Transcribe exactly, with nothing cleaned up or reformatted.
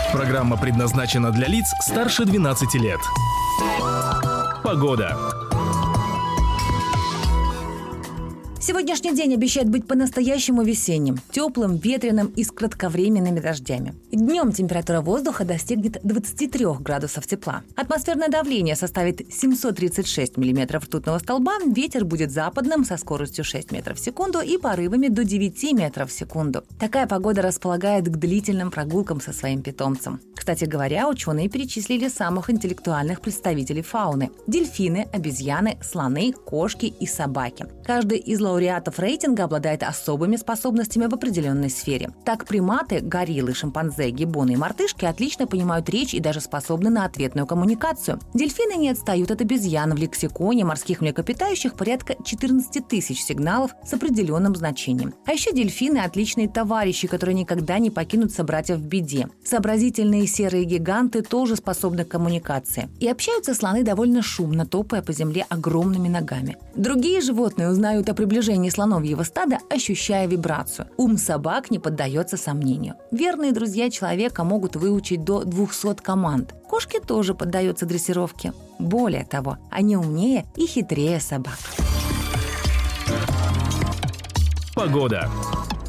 Программа предназначена для лиц старше двенадцати лет. Погода. Сегодняшний день обещает быть по-настоящему весенним, теплым, ветреным и с кратковременными дождями. Днем температура воздуха достигнет двадцати трёх градусов тепла. Атмосферное давление составит семьсот тридцать шесть миллиметров ртутного столба, ветер будет западным со скоростью шесть метров в секунду и порывами до девяти метров в секунду. Такая погода располагает к длительным прогулкам со своим питомцем. Кстати говоря, ученые перечислили самых интеллектуальных представителей фауны – дельфины, обезьяны, слоны, кошки и собаки. Каждый из лауреатов рейтинга обладает особыми способностями в определенной сфере. Так, приматы, гориллы, шимпанзе, гиббоны и мартышки отлично понимают речь и даже способны на ответную коммуникацию. Дельфины не отстают от обезьян. В лексиконе морских млекопитающих порядка четырнадцать тысяч сигналов с определенным значением. А еще дельфины – отличные товарищи, которые никогда не покинут собратьев в беде. Сообразительные серые гиганты тоже способны к коммуникации. И общаются слоны довольно шумно, топая по земле огромными ногами. Другие животные узнают о приближении слоновьего стада, ощущая вибрацию. Ум собак не поддается сомнению. Верные друзья человека могут выучить до двухсот команд. Кошки тоже поддаются дрессировке. Более того, они умнее и хитрее собак. Погода.